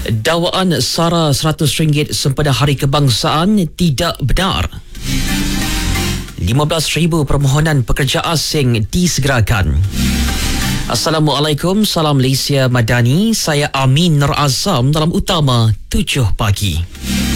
Dakwaan sara RM100 sempena Hari Kebangsaan tidak benar. 15,000 permohonan pekerja asing disegerakan. Assalamualaikum, salam Malaysia Madani. Saya Amin Nur Azam dalam Utama 7 Pagi.